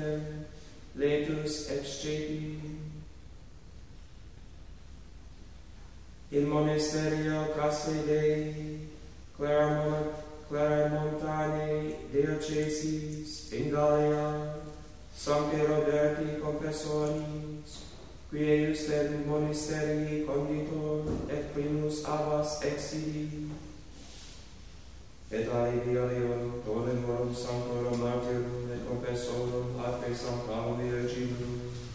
Sancte, letus excepi. In monasterio Casae Dei, Claramontane diocesis in Gallia, Sancti Roberti confessoris, qui eius in monasterii conditor et primus abbas exili,